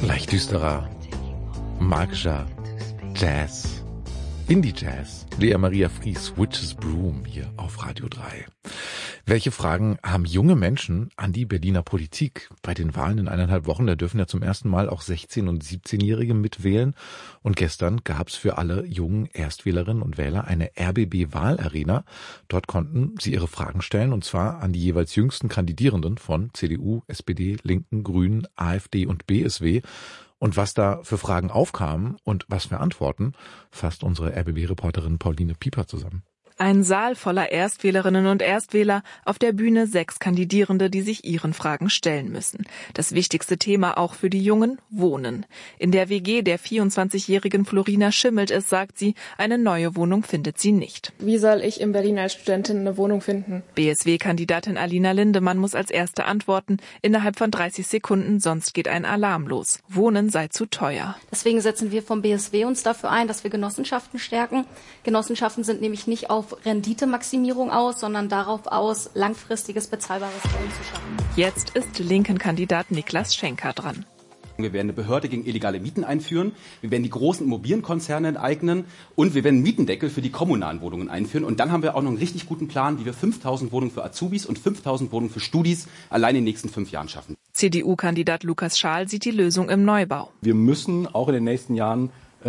Leicht düsterer, magischer Jazz, Indie-Jazz. Lea Maria Fries, Witch's Broom hier auf Radio 3. Welche Fragen haben junge Menschen an die Berliner Politik? Bei den Wahlen in 1,5 Wochen, da dürfen ja zum ersten Mal auch 16- und 17-Jährige mitwählen. Und gestern gab's für alle jungen Erstwählerinnen und Wähler eine RBB-Wahlarena. Dort konnten sie ihre Fragen stellen, und zwar an die jeweils jüngsten Kandidierenden von CDU, SPD, Linken, Grünen, AfD und BSW. Und was da für Fragen aufkamen und was für Antworten, fasst unsere RBB-Reporterin Pauline Pieper zusammen. Ein Saal voller Erstwählerinnen und Erstwähler, auf der Bühne 6 Kandidierende, die sich ihren Fragen stellen müssen. Das wichtigste Thema auch für die Jungen: Wohnen. In der WG der 24-jährigen Florina schimmelt es, sagt sie, eine neue Wohnung findet sie nicht. Wie soll ich in Berlin als Studentin eine Wohnung finden? BSW-Kandidatin Alina Lindemann muss als Erste antworten, innerhalb von 30 Sekunden, sonst geht ein Alarm los. Wohnen sei zu teuer. Deswegen setzen wir vom BSW uns dafür ein, dass wir Genossenschaften stärken. Genossenschaften sind nämlich nicht auf Renditemaximierung aus, sondern darauf aus, langfristiges bezahlbares Wohnen zu schaffen. Jetzt ist Linken-Kandidat Niklas Schenker dran. Wir werden eine Behörde gegen illegale Mieten einführen, wir werden die großen Immobilienkonzerne enteignen und wir werden einen Mietendeckel für die kommunalen Wohnungen einführen. Und dann haben wir auch noch einen richtig guten Plan, wie wir 5.000 Wohnungen für Azubis und 5.000 Wohnungen für Studis allein in den nächsten 5 Jahren schaffen. CDU-Kandidat Lukas Schaal sieht die Lösung im Neubau. Wir müssen auch in den nächsten Jahren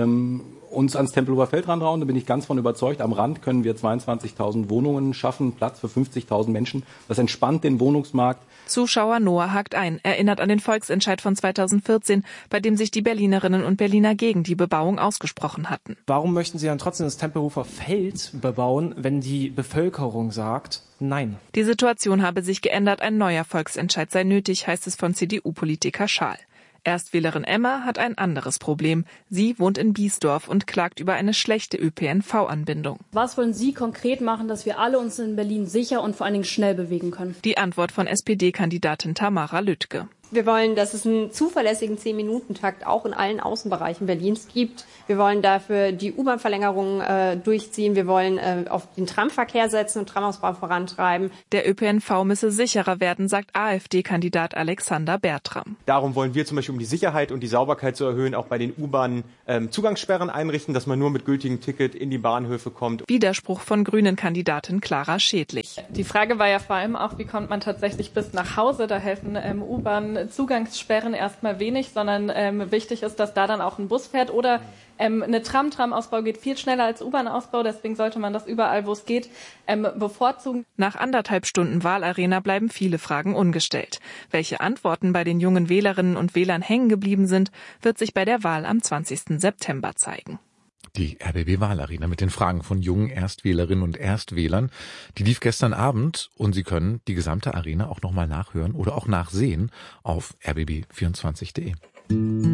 uns ans Tempelhofer Feld rantrauen, da bin ich ganz von überzeugt. Am Rand können wir 22.000 Wohnungen schaffen, Platz für 50.000 Menschen. Das entspannt den Wohnungsmarkt. Zuschauer Noah hakt ein, erinnert an den Volksentscheid von 2014, bei dem sich die Berlinerinnen und Berliner gegen die Bebauung ausgesprochen hatten. Warum möchten Sie dann trotzdem das Tempelhofer Feld bebauen, wenn die Bevölkerung sagt, nein? Die Situation habe sich geändert, ein neuer Volksentscheid sei nötig, heißt es von CDU-Politiker Schaal. Erstwählerin Emma hat ein anderes Problem. Sie wohnt in Biesdorf und klagt über eine schlechte ÖPNV-Anbindung. Was wollen Sie konkret machen, dass wir alle uns in Berlin sicher und vor allen Dingen schnell bewegen können? Die Antwort von SPD-Kandidatin Tamara Lüttke. Wir wollen, dass es einen zuverlässigen 10-Minuten-Takt auch in allen Außenbereichen Berlins gibt. Wir wollen dafür die U-Bahn-Verlängerung durchziehen. Wir wollen auf den Tramverkehr setzen und Tramausbau vorantreiben. Der ÖPNV müsse sicherer werden, sagt AfD-Kandidat Alexander Bertram. Darum wollen wir zum Beispiel, um die Sicherheit und die Sauberkeit zu erhöhen, auch bei den U-Bahnen Zugangssperren einrichten, dass man nur mit gültigem Ticket in die Bahnhöfe kommt. Widerspruch von Grünen-Kandidatin Clara Schädlich. Die Frage war ja vor allem auch, wie kommt man tatsächlich bis nach Hause? Da helfen U-Bahn Zugangssperren erstmal wenig, sondern wichtig ist, dass da dann auch ein Bus fährt oder eine Tramausbau geht viel schneller als U-Bahn-Ausbau, deswegen sollte man das überall, wo es geht, bevorzugen. Nach 1,5 Stunden Wahlarena bleiben viele Fragen ungestellt. Welche Antworten bei den jungen Wählerinnen und Wählern hängen geblieben sind, wird sich bei der Wahl am 20. September zeigen. Die RBB-Wahlarena mit den Fragen von jungen Erstwählerinnen und Erstwählern, die lief gestern Abend, und Sie können die gesamte Arena auch nochmal nachhören oder auch nachsehen auf rbb24.de.